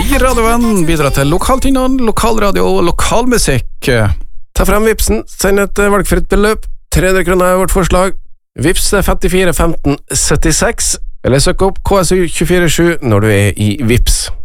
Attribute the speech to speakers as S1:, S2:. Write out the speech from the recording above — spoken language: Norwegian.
S1: I radioen bidrar til lokaltynnene, lokalradio og lokalmusikk.
S2: Ta frem Vipsen, send et valgfritt beløp. 300 kroner er vårt forslag. Vips 54 15 76, eller søk opp KSU 247 når du er i Vips.